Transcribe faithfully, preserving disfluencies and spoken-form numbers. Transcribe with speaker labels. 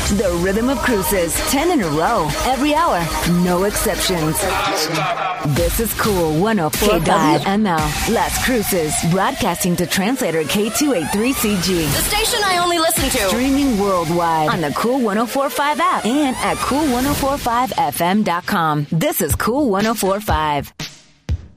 Speaker 1: The Rhythm of Cruises, ten in a row, every hour, no exceptions. This is Cool one oh four point five W M L. Las Cruces, broadcasting to translator K two eighty-three C G.
Speaker 2: The station I only listen to.
Speaker 1: Streaming worldwide on the Cool one oh four point five app and at cool ten forty-five F M dot com. This is Cool one oh four point five.